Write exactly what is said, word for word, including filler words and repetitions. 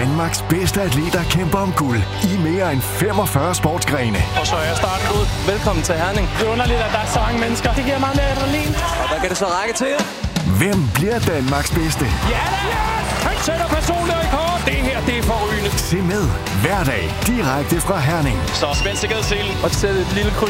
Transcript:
Danmarks bedste atleter kæmper om guld i mere end femogfyrre sportsgrene. Og så er starten ud. Velkommen til Herning. Det er underligt, at der er så mange mennesker. Det giver meget mere adrenalin. Og hvad kan det så række til? Hvem bliver Danmarks bedste? Ja da! Yes! Han sætter personlig rekord. Det her, det er forrygende. Se med hver dag direkte fra Herning. Så spænd sikkerhedsselen og sæt et lille kryds